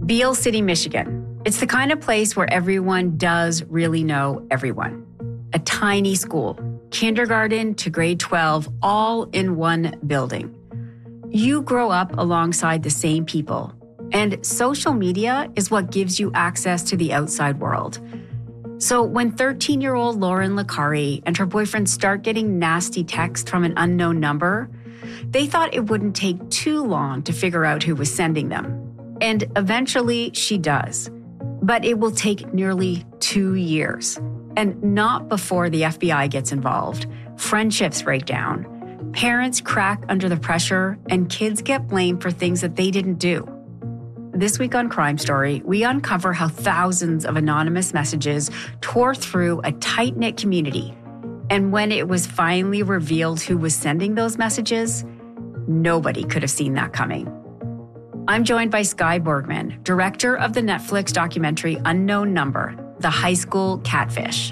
Beale City, Michigan. It's the kind of place where everyone does really know everyone. A tiny school, kindergarten to grade 12, all in one building. You grow up alongside the same people, and social media is what gives you access to the outside world. So when 13-year-old Lauren Licari and her boyfriend start getting nasty texts from an unknown number, they thought it wouldn't take too long to figure out who was sending them. And eventually she does. But it will take nearly 2 years. And not before the FBI gets involved. Friendships break down. Parents crack under the pressure, and kids get blamed for things that they didn't do. This week on Crime Story, we uncover how thousands of anonymous messages tore through a tight-knit community. And when it was finally revealed who was sending those messages, nobody could have seen that coming. I'm joined by Skye Borgman, director of the Netflix documentary Unknown Number, The High School Catfish.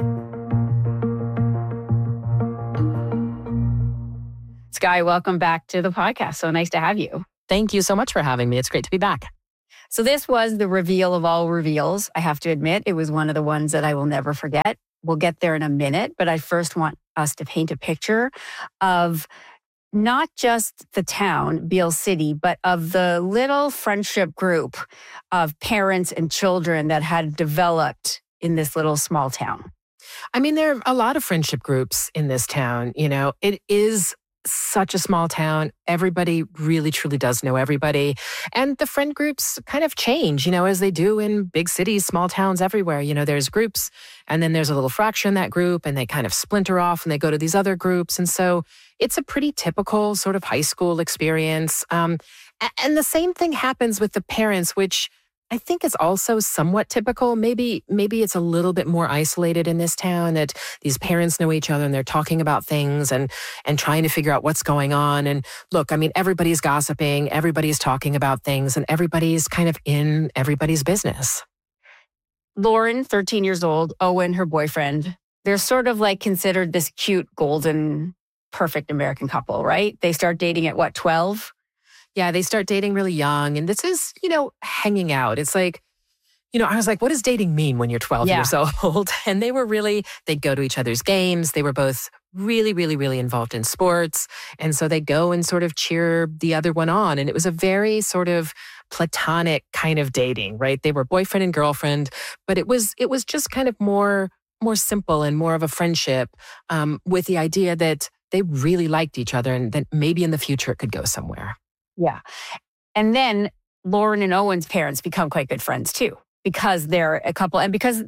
Skye, welcome back to the podcast. So nice to have you. Thank you so much for having me. It's great to be back. So this was the reveal of all reveals. I have to admit, it was one of the ones that I will never forget. We'll get there in a minute, but I first want us to paint a picture of not just the town, Beale City, but of the little friendship group of parents and children that had developed in this little small town. I mean, there are a lot of friendship groups in this town. You know, it is such a small town. Everybody really, truly does know everybody. And the friend groups kind of change, as they do in big cities, small towns everywhere. There's groups, and then there's a little fraction in that group, and they kind of splinter off and they go to these other groups. And so it's a pretty typical sort of high school experience. And the same thing happens with the parents, which I think is also somewhat typical. Maybe it's a little bit more isolated in this town, that these parents know each other and they're talking about things and trying to figure out what's going on. And look, I mean, everybody's gossiping, everybody's talking about things, and everybody's kind of in everybody's business. Lauren, 13 years old, Owen, her boyfriend, they're sort of like considered this cute, golden, perfect American couple, right? They start dating at 12? Yeah, they start dating really young. And this is, hanging out. It's like, I was like, what does dating mean when you're 12 years old? And they'd go to each other's games. They were both really, really, really involved in sports. And so they go and sort of cheer the other one on. And it was a very sort of platonic kind of dating, right? They were boyfriend and girlfriend, but it was just kind of more simple and more of a friendship, with the idea that they really liked each other and that maybe in the future it could go somewhere. Yeah. And then Lauren and Owen's parents become quite good friends too, because they're a couple, and because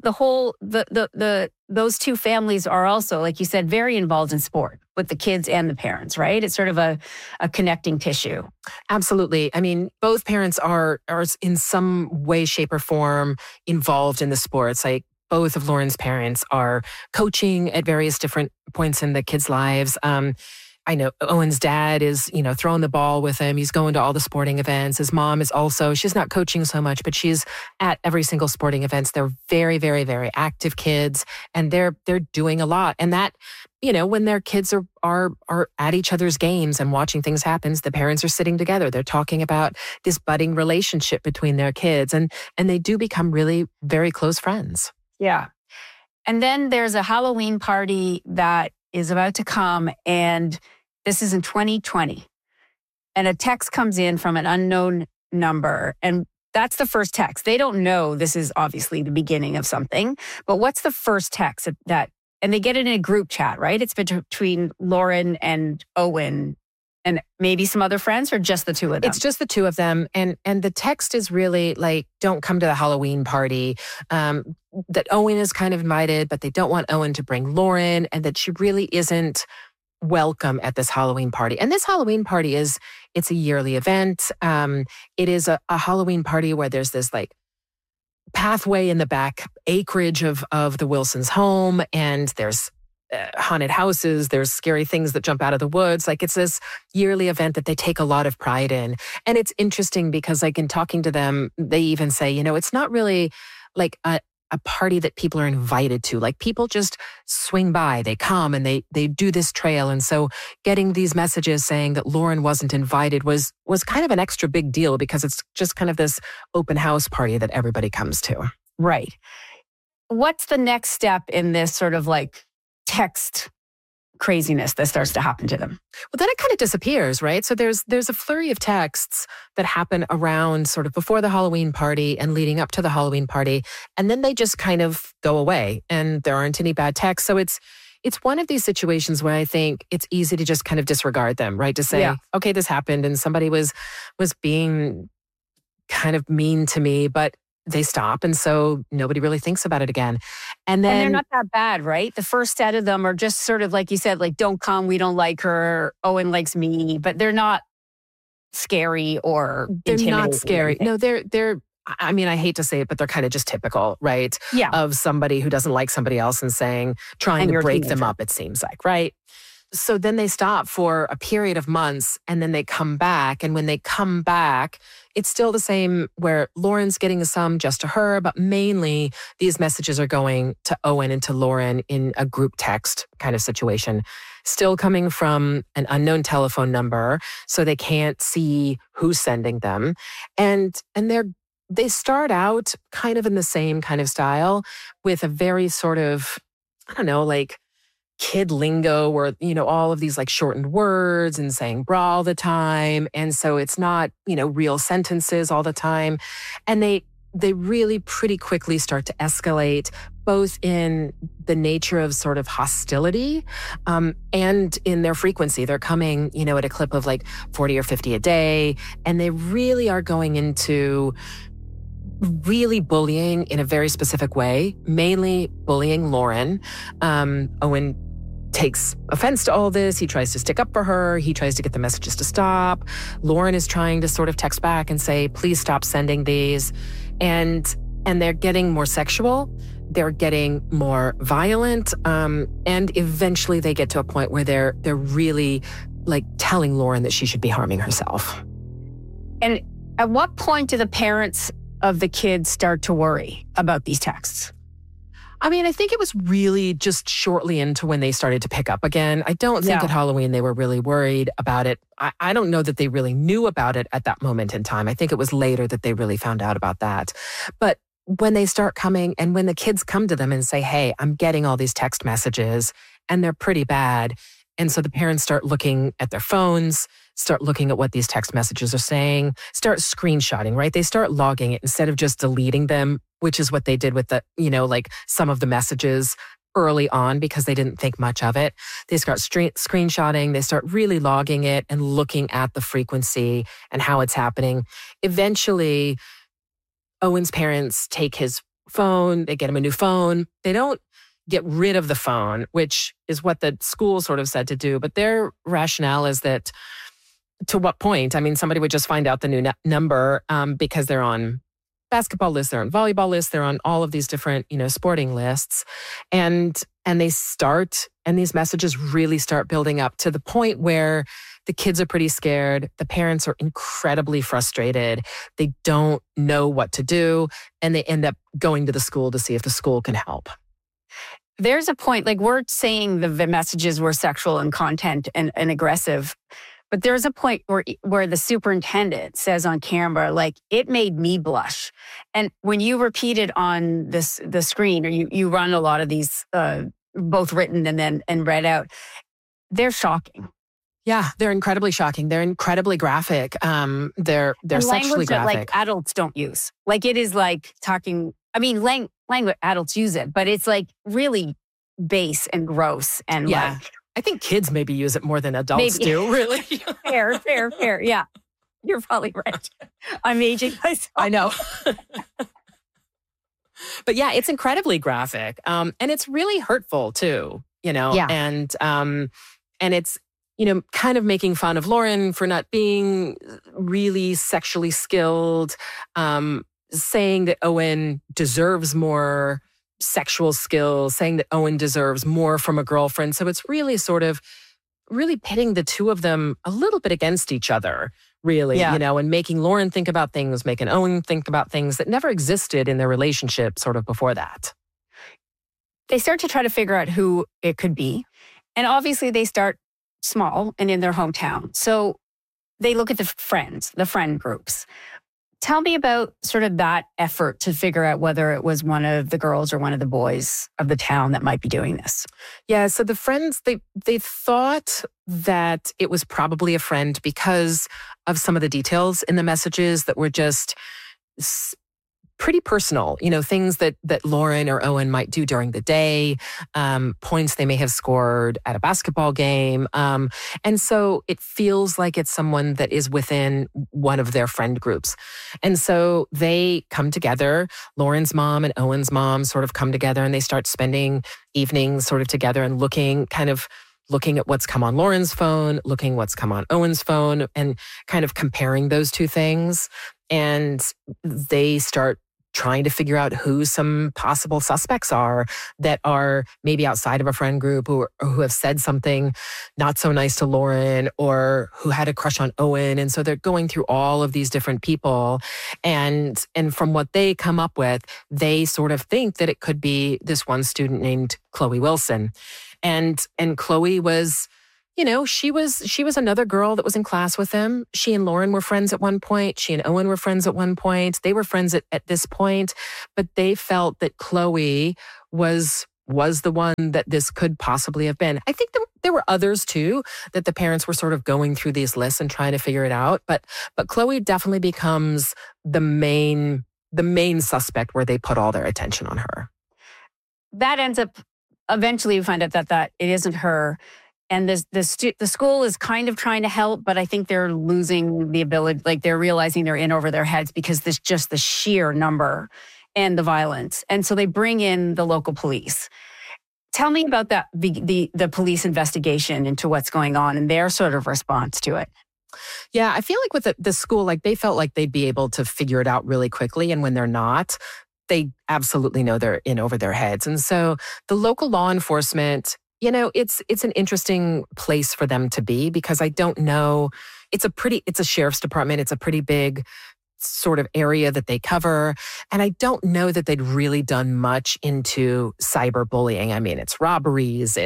those two families are also, like you said, very involved in sport with the kids and the parents, right? It's sort of a connecting tissue. Absolutely. I mean, both parents are in some way, shape, or form involved in the sports. Like, both of Lauren's parents are coaching at various different points in the kids' lives. I know Owen's dad is, throwing the ball with him. He's going to all the sporting events. His mom is also, she's not coaching so much, but she's at every single sporting events. They're very, very, very active kids, and they're doing a lot. And that, when their kids are at each other's games and watching things happen, the parents are sitting together. They're talking about this budding relationship between their kids, and they do become really very close friends. Yeah. And then there's a Halloween party that is about to come, and this is in 2020. And a text comes in from an unknown number, and that's the first text. They don't know this is obviously the beginning of something, but what's the first text that, and they get it in a group chat, right? It's between Lauren and Owen and maybe some other friends, or just the two of them? It's just the two of them. And the text is really like, don't come to the Halloween party. That Owen is kind of invited, but they don't want Owen to bring Lauren, and that she really isn't welcome at this Halloween party. And this Halloween party it's a yearly event. It is a Halloween party where there's this like pathway in the back acreage of the Wilsons' home, and there's haunted houses, there's scary things that jump out of the woods. Like, it's this yearly event that they take a lot of pride in. And it's interesting because, like, in talking to them, they even say, it's not really like a party that people are invited to. Like people just swing by, they come and they do this trail. And so getting these messages saying that Lauren wasn't invited was kind of an extra big deal because it's just kind of this open house party that everybody comes to. Right. What's the next step in this sort of like text craziness that starts to happen to them? Well, then it kind of disappears, right? So there's a flurry of texts that happen around sort of before the Halloween party and leading up to the Halloween party. And then they just kind of go away and there aren't any bad texts. So it's one of these situations where I think it's easy to just kind of disregard them, right? To say, okay, this happened and somebody was being kind of mean to me, but they stop. And so nobody really thinks about it again. And they're not that bad, right? The first set of them are just sort of like you said, like, don't come, we don't like her, Owen likes me, but they're not scary or intimidating. They're not scary. No, they're, I mean, I hate to say it, but they're kind of just typical, right? Yeah. Of somebody who doesn't like somebody else and trying to break them up, it seems like, right? So then they stop for a period of months and then they come back. And when they come back, it's still the same where Lauren's getting some just to her, but mainly these messages are going to Owen and to Lauren in a group text kind of situation, still coming from an unknown telephone number. So they can't see who's sending them. And they start out kind of in the same kind of style with a very sort of, I don't know, like kid lingo where, all of these like shortened words and saying bra all the time. And so it's not, real sentences all the time. And they really pretty quickly start to escalate both in the nature of sort of hostility and in their frequency. They're coming, at a clip of like 40 or 50 a day. And they really are going into really bullying in a very specific way, mainly bullying Lauren. Owen takes offense to all this. He tries to stick up for her. He tries to get the messages to stop. Lauren is trying to sort of text back and say, please stop sending these. And they're getting more sexual. They're getting more violent. And eventually they get to a point where they're really like telling Lauren that she should be harming herself. And at what point do the parents of the kids start to worry about these texts? I mean, I think it was really just shortly into when they started to pick up again. I don't think at Halloween they were really worried about it. I don't know that they really knew about it at that moment in time. I think it was later that they really found out about that. But when they start coming and when the kids come to them and say, hey, I'm getting all these text messages and they're pretty bad. And so the parents start looking at their phones, start looking at what these text messages are saying, start screenshotting, right? They start logging it instead of just deleting them, which is what they did with the, like some of the messages early on because they didn't think much of it. They start screenshotting, they start really logging it and looking at the frequency and how it's happening. Eventually, Owen's parents take his phone, they get him a new phone. They don't get rid of the phone, which is what the school sort of said to do. But their rationale is that to what point? I mean, somebody would just find out the new number because they're on basketball lists, they're on volleyball lists, they're on all of these different, sporting lists. And they start, and these messages really start building up to the point where the kids are pretty scared. The parents are incredibly frustrated. They don't know what to do. And they end up going to the school to see if the school can help. There's a point, like we're saying the messages were sexual in content and aggressive, but there's a point where the superintendent says on camera, like, it made me blush. And when you repeat it on the screen, or you run a lot of these, both written and read out, they're shocking. Yeah, they're incredibly shocking. They're incredibly graphic. They're sexually graphic. That, like, adults don't use. Like, it is like talking, I mean, language, adults use it, but it's like really base and gross. And like, I think kids maybe use it more than adults do, really. Fair. Yeah, you're probably right. I'm aging myself. I know. But yeah, it's incredibly graphic. And it's really hurtful too, Yeah. And it's, kind of making fun of Lauren for not being really sexually skilled, saying that Owen deserves more sexual skills, saying that Owen deserves more from a girlfriend. So it's really sort of really pitting the two of them a little bit against each other, really, and making Lauren think about things, making Owen think about things that never existed in their relationship sort of before that. They start to try to figure out who it could be. And obviously they start small and in their hometown. So they look at the friend groups. Tell me about sort of that effort to figure out whether it was one of the girls or one of the boys of the town that might be doing this. Yeah, so the friends, they thought that it was probably a friend because of some of the details in the messages that were just pretty personal, things that Lauren or Owen might do during the day, points they may have scored at a basketball game. And so it feels like it's someone that is within one of their friend groups. And so they come together, Lauren's mom and Owen's mom sort of come together and they start spending evenings sort of together and looking at what's come on Lauren's phone, looking what's come on Owen's phone, and kind of comparing those two things. And they start trying to figure out who some possible suspects are that are maybe outside of a friend group or who have said something not so nice to Lauren or who had a crush on Owen. And so they're going through all of these different people. And from what they come up with, they sort of think that it could be this one student named Chloe Wilson. And Chloe was, she was another girl that was in class with them. She and Lauren were friends at one point. She and Owen were friends at one point. They were friends at this point, but they felt that Chloe was the one that this could possibly have been. I think there were others too, that the parents were sort of going through these lists and trying to figure it out. But Chloe definitely becomes the main suspect where they put all their attention on her. That ends up, eventually we find out that it isn't her. And the school is kind of trying to help, but I think they're losing the ability, like they're realizing they're in over their heads because there's just the sheer number and the violence. And so they bring in the local police. Tell me about that, the police investigation into what's going on and their sort of response to it. Yeah, I feel like with the school, like they felt like they'd be able to figure it out really quickly. And when they're not, they absolutely know they're in over their heads. And so the local law enforcement, it's an interesting place for them to be because I don't know, it's a sheriff's department. It's a pretty big sort of area that they cover. And I don't know that they'd really done much into cyberbullying. I mean, it's robberies.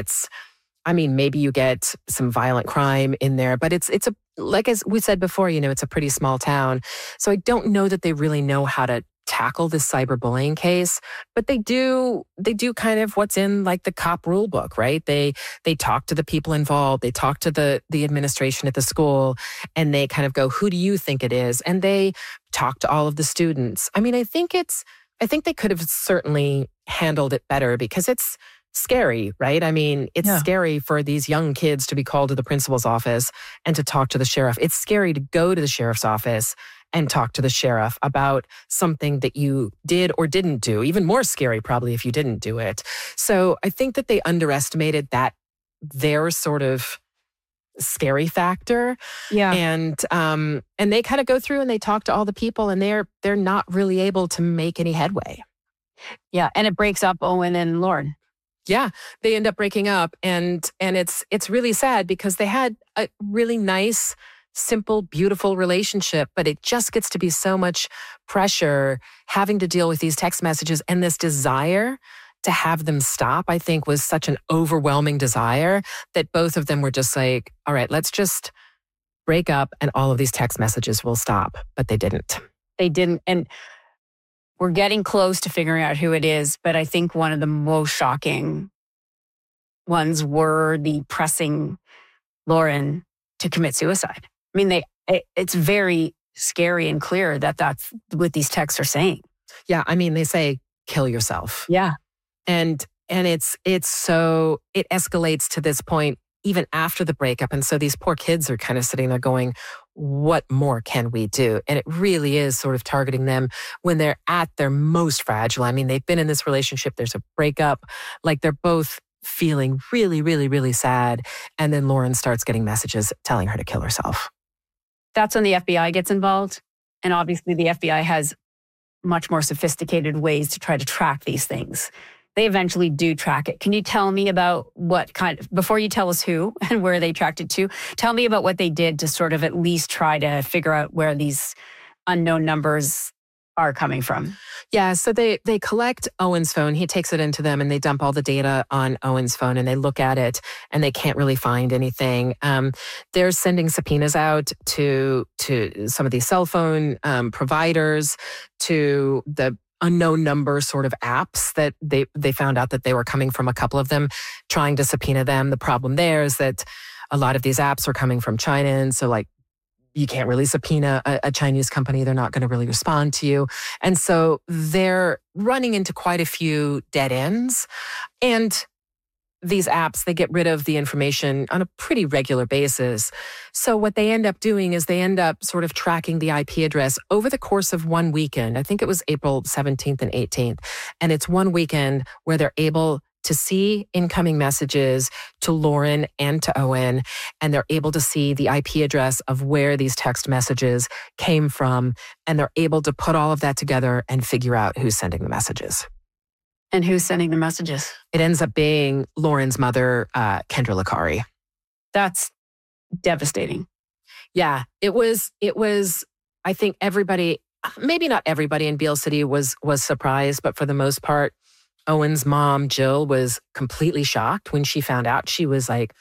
Maybe you get some violent crime in there, but it's like as we said before, it's a pretty small town. So I don't know that they really know how to tackle this cyberbullying case, but they do kind of what's in like the cop rule book, right? They talk to the people involved, they talk to the administration at the school, and they kind of go, who do you think it is? And they talk to all of the students. I mean, I think they could have certainly handled it better because it's scary, right? I mean, it's scary for these young kids to be called to the principal's office and to talk to the sheriff. It's scary to go to the sheriff's office and talk to the sheriff about something that you did or didn't do. Even more scary, probably, if you didn't do it. So I think that they underestimated their sort of scary factor. Yeah. And they kind of go through and they talk to all the people and they're not really able to make any headway. Yeah. And it breaks up Owen and Lauren. Yeah, they end up breaking up. And it's really sad because they had a really nice, simple, beautiful relationship, but it just gets to be so much pressure having to deal with these text messages, and this desire to have them stop, I think, was such an overwhelming desire that both of them were just like, all right, let's just break up and all of these text messages will stop. But they didn't. They didn't. And we're getting close to figuring out who it is, but I think one of the most shocking ones were the pressing Lauren to commit suicide. I mean, it's very scary and clear that that's what these texts are saying. Yeah, I mean, they say, kill yourself. Yeah. And it escalates to this point even after the breakup. And so these poor kids are kind of sitting there going, what more can we do? And it really is sort of targeting them when they're at their most fragile. I mean, they've been in this relationship, there's a breakup, like they're both feeling really, really, really sad. And then Lauren starts getting messages telling her to kill herself. That's when the FBI gets involved. And obviously the FBI has much more sophisticated ways to try to track these things. they eventually do track it. Can you tell me about what before you tell us who and where they tracked it to, tell me about what they did to sort of at least try to figure out where these unknown numbers are coming from? Yeah, so they collect Owen's phone. He takes it into them and they dump all the data on Owen's phone and they look at it and they can't really find anything. They're sending subpoenas out to some of these cell phone providers, to the unknown number sort of apps that they found out that they were coming from, a couple of them, trying to subpoena them. The problem there is that a lot of these apps are coming from China. And so like, you can't really subpoena a Chinese company. They're not going to really respond to you. And so they're running into quite a few dead ends. And these apps, they get rid of the information on a pretty regular basis. So what they end up doing is they end up sort of tracking the IP address over the course of one weekend. I think it was April 17th and 18th. And it's one weekend where they're able to see incoming messages to Lauren and to Owen, and they're able to see the IP address of where these text messages came from, and they're able to put all of that together and figure out who's sending the messages. And who's sending the messages? It ends up being Lauren's mother, Kendra Licari. That's devastating. Yeah, it was, I think everybody, maybe not everybody in Beale City was surprised, but for the most part, Owen's mom, Jill, was completely shocked when she found out. She was like,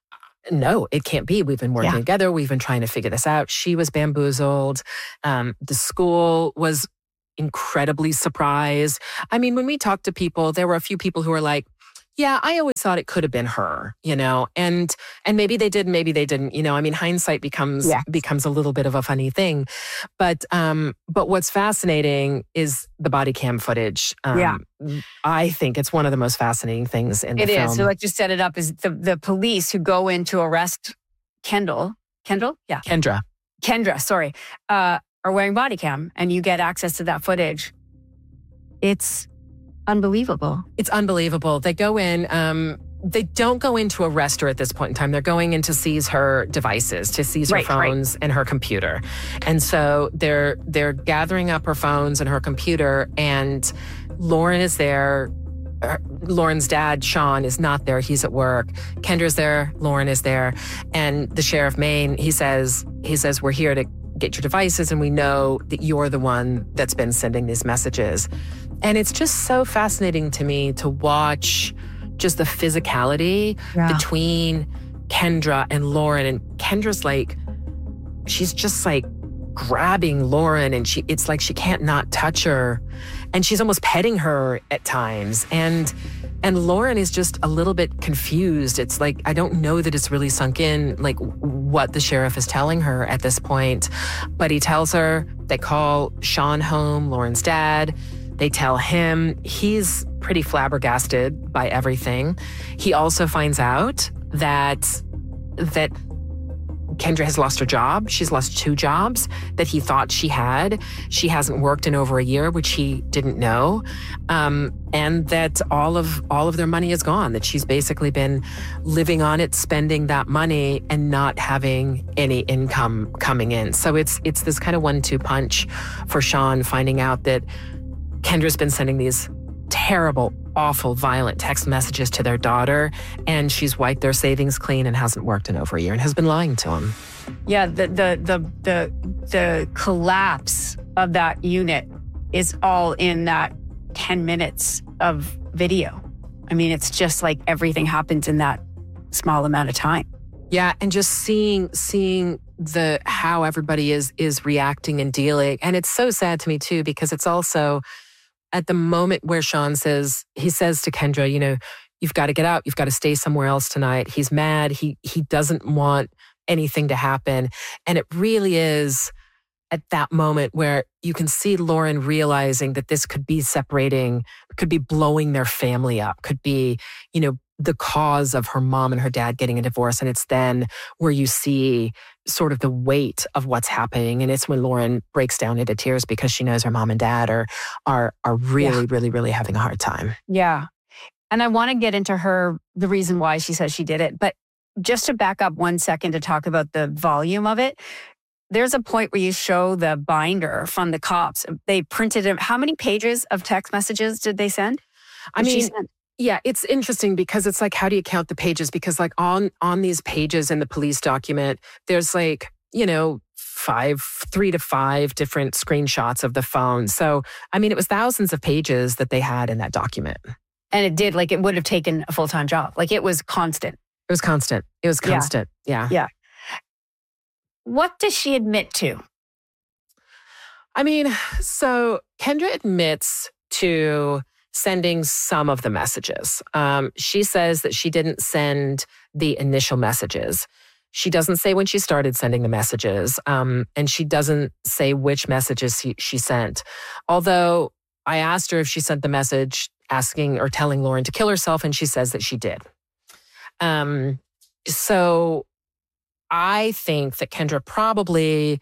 no, it can't be. We've been working together. We've been trying to figure this out. She was bamboozled. The school was incredibly surprised. I mean, when we talked to people, there were a few people who were like, yeah, I always thought it could have been her, and maybe they did, maybe they didn't, I mean, hindsight becomes a little bit of a funny thing. But what's fascinating is the body cam footage. I think it's one of the most fascinating things in the film. It is. So like, just set it up, is the police who go in to arrest Kendra, sorry, are wearing body cam, and you get access to that footage. It's unbelievable. It's unbelievable. They go in, they don't go in to arrest her at this point in time. They're going in to seize her devices, to seize her phones and her computer. And so they're gathering up her phones and her computer, and Lauren is there. Lauren's dad, Sean, is not there. He's at work. Kendra's there. Lauren is there. And the sheriff Maine, he says, we're here to get your devices, and we know that you're the one that's been sending these messages. And it's just so fascinating to me to watch just the physicality between Kendra and Lauren. And Kendra's like, she's just like grabbing Lauren, and it's like she can't not touch her. And she's almost petting her at times. And Lauren is just a little bit confused. It's like, I don't know that it's really sunk in, like what the sheriff is telling her at this point. But he tells her, they call Sean home, Lauren's dad. They tell him. He's pretty flabbergasted by everything. He also finds out that Kendra has lost her job. She's lost 2 jobs that he thought she had. She hasn't worked in over a year, which he didn't know. And that all of their money is gone, that she's basically been living on it, spending that money and not having any income coming in. So it's this kind of 1-2 punch for Sean, finding out that Kendra's been sending these terrible, awful, violent text messages to their daughter, and she's wiped their savings clean and hasn't worked in over a year and has been lying to him. Yeah, the collapse of that unit is all in that 10 minutes of video. I mean, it's just like everything happens in that small amount of time. Yeah, and just seeing how everybody is reacting and dealing. And it's so sad to me too, because it's also at the moment where Sean says to Kendra, you've got to get out. You've got to stay somewhere else tonight. He's mad. He doesn't want anything to happen. And it really is at that moment where you can see Lauren realizing that this could be separating, could be blowing their family up, could be, the cause of her mom and her dad getting a divorce. And it's then where you see sort of the weight of what's happening. And it's when Lauren breaks down into tears because she knows her mom and dad are really, really, really having a hard time. Yeah. And I want to get into the reason why she says she did it. But just to back up 1 second to talk about the volume of it, there's a point where you show the binder from the cops. They printed it. How many pages of text messages did they send? I mean, yeah, it's interesting because it's like, how do you count the pages? Because like on these pages in the police document, there's like, 3 to 5 different screenshots of the phone. So, I mean, it was thousands of pages that they had in that document. And it did, like, it would have taken a full-time job. Like, it was constant. It was constant. Yeah. Yeah. What does she admit to? I mean, so Kendra admits to sending some of the messages. She says that she didn't send the initial messages. She doesn't say when she started sending the messages, and she doesn't say which messages she sent. Although I asked her if she sent the message asking or telling Lauren to kill herself, and she says that she did. So I think that Kendra probably,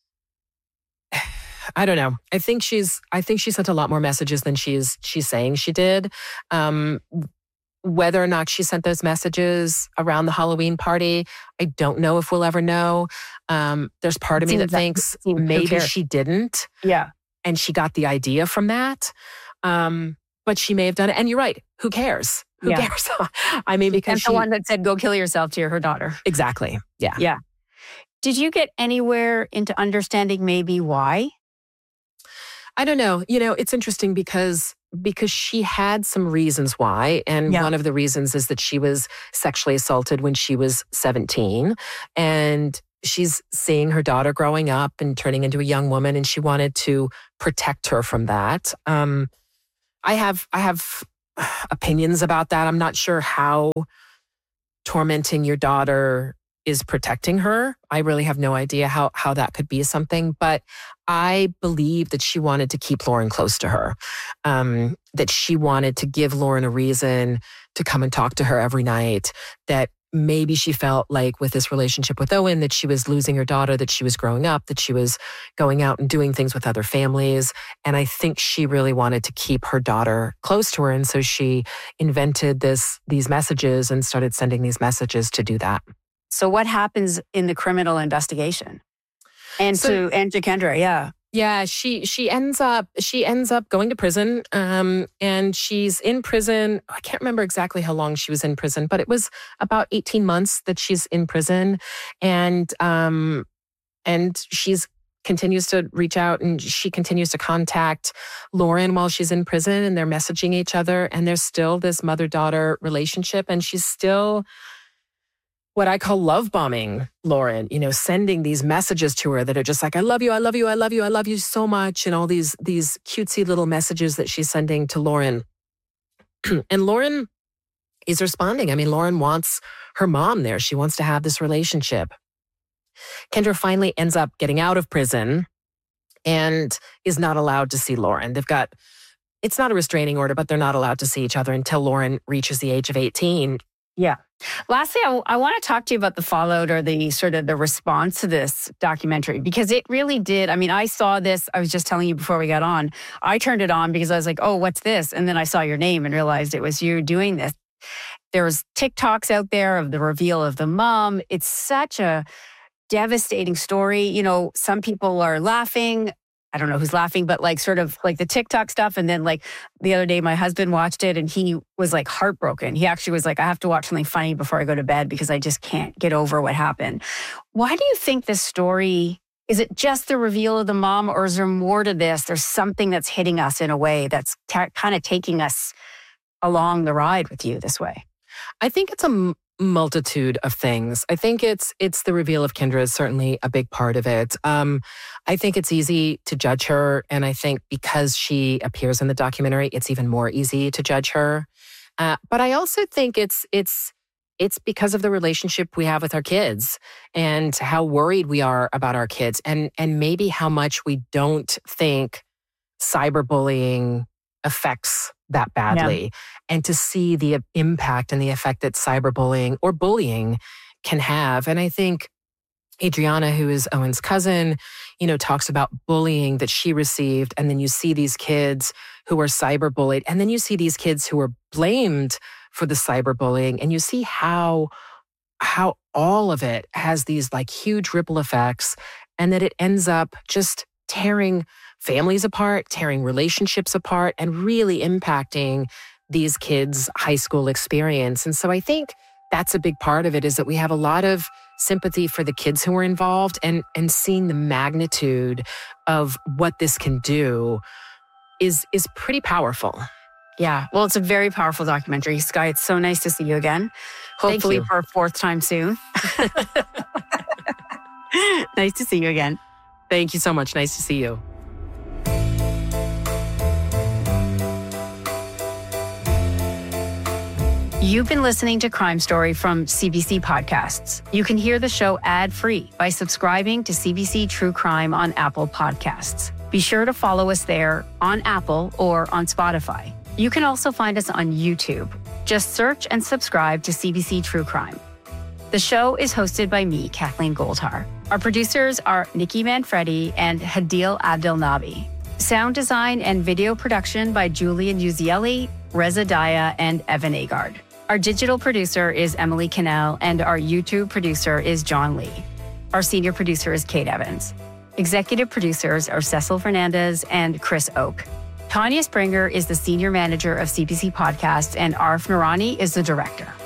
I don't know. I think she sent a lot more messages than she's saying she did. Whether or not she sent those messages around the Halloween party, I don't know if we'll ever know. There's part of me that thinks maybe she didn't. Yeah. And she got the idea from that. But she may have done it. And you're right. Who cares? Who cares? I mean, because she's the one that said, go kill yourself to her daughter. Exactly. Yeah. Yeah. Did you get anywhere into understanding maybe why? I don't know. It's interesting because she had some reasons why. And one of the reasons is that she was sexually assaulted when she was 17. And she's seeing her daughter growing up and turning into a young woman. And she wanted to protect her from that. I have opinions about that. I'm not sure how tormenting your daughter is protecting her. I really have no idea how that could be something, but I believe that she wanted to keep Lauren close to her, that she wanted to give Lauren a reason to come and talk to her every night, that maybe she felt like with this relationship with Owen, that she was losing her daughter, that she was growing up, that she was going out and doing things with other families. And I think she really wanted to keep her daughter close to her. And so she invented these messages and started sending these messages to do that. So what happens in the criminal investigation? And to Kendra, yeah. Yeah, she ends up going to prison, and she's in prison. I can't remember exactly how long she was in prison, but it was about 18 months that she's in prison, and she's continues to reach out and she continues to contact Lauren while she's in prison, and they're messaging each other, and there's still this mother-daughter relationship, and she's still what I call love bombing Lauren, sending these messages to her that are just like, I love you, I love you, I love you, I love you so much. And all these cutesy little messages that she's sending to Lauren. And Lauren is responding. I mean, Lauren wants her mom there. She wants to have this relationship. Kendra finally ends up getting out of prison and is not allowed to see Lauren. It's not a restraining order, but they're not allowed to see each other until Lauren reaches the age of 18. Yeah. Lastly, I want to talk to you about the fallout or the sort of the response to this documentary, because it really did. I mean, I saw this. I was just telling you before we got on. I turned it on because I was like, oh, what's this? And then I saw your name and realized it was you doing this. There's TikToks out there of the reveal of the mom. It's such a devastating story. Some people are laughing. I don't know who's laughing, but like sort of like the TikTok stuff. And then like the other day, my husband watched it and he was like heartbroken. He actually was like, I have to watch something funny before I go to bed because I just can't get over what happened. Why do you think this story, is it just the reveal of the mom, or is there more to this? There's something that's hitting us in a way that's kind of taking us along the ride with you this way. I think it's a multitude of things. I think it's the reveal of Kendra is certainly a big part of it. I think it's easy to judge her, and I think because she appears in the documentary, it's even more easy to judge her. But I also think it's because of the relationship we have with our kids and how worried we are about our kids, and maybe how much we don't think cyberbullying affects that badly. Yeah. And to see the impact and the effect that cyberbullying or bullying can have. And I think Adriana, who is Owen's cousin, talks about bullying that she received. And then you see these kids who are cyberbullied. And then you see these kids who are blamed for the cyberbullying. And you see how all of it has these like huge ripple effects, and that it ends up just tearing families apart, tearing relationships apart, and really impacting these kids' high school experience. And so I think that's a big part of it, is that we have a lot of sympathy for the kids who are involved, and seeing the magnitude of what this can do is pretty powerful. Yeah. Well, it's a very powerful documentary. Skye, it's so nice to see you again. Hopefully for a fourth time soon. Nice to see you again. Thank you so much. Nice to see you. You've been listening to Crime Story from CBC Podcasts. You can hear the show ad-free by subscribing to CBC True Crime on Apple Podcasts. Be sure to follow us there on Apple or on Spotify. You can also find us on YouTube. Just search and subscribe to CBC True Crime. The show is hosted by me, Kathleen Goldhar. Our producers are Nikki Manfredi and Hadil Abdelnabi. Sound design and video production by Julian Uzieli, Reza Daya, and Evan Agard. Our digital producer is Emily Cannell, and our YouTube producer is John Lee. Our senior producer is Kate Evans. Executive producers are Cecil Fernandez and Chris Oak. Tanya Springer is the senior manager of CBC Podcasts, and Arif Noorani is the director.